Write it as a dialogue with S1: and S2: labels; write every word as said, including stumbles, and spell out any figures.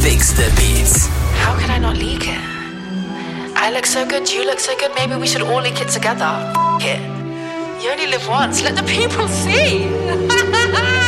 S1: Fix the Beats.
S2: How could I not leak it? I look so good, you look so good, maybe we should all leak it together. F*** it. You only live once, let the people see.